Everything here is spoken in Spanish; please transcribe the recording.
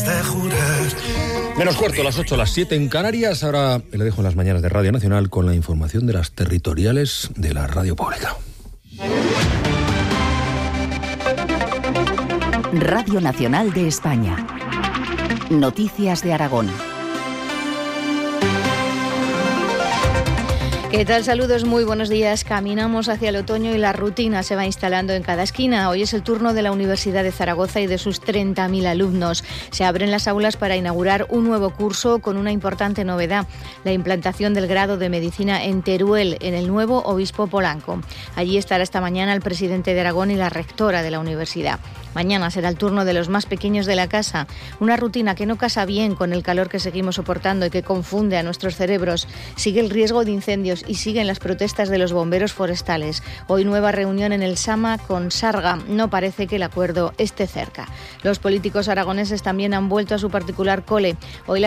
de jurar. Menos cuarto, las 8, las 7 en Canarias. Ahora le dejo en las mañanas de Radio Nacional con la información de las territoriales de la radio pública. Radio Nacional de España. Noticias de Aragón. ¿Qué tal? Saludos, muy buenos días. Caminamos hacia el otoño y la rutina se va instalando en cada esquina. Hoy es el turno de la Universidad de Zaragoza y de sus 30.000 alumnos. Se abren las aulas para inaugurar un nuevo curso con una importante novedad, la implantación del grado de Medicina en Teruel, en el nuevo Obispo Polanco. Allí estará esta mañana el presidente de Aragón y la rectora de la universidad. Mañana será el turno de los más pequeños de la casa, una rutina que no casa bien con el calor que seguimos soportando y que confunde a nuestros cerebros. Sigue el riesgo de incendios y siguen las protestas de los bomberos forestales. Hoy nueva reunión en el Sama con Sarga. No parece que el acuerdo esté cerca. Los políticos aragoneses también han vuelto a su particular cole. Hoy la